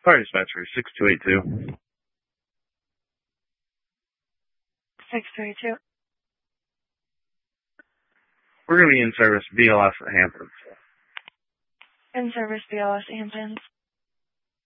Fire dispatcher, 6282. 6282. We're going to be in service BLS at Hamptons. In service BLS Hamptons.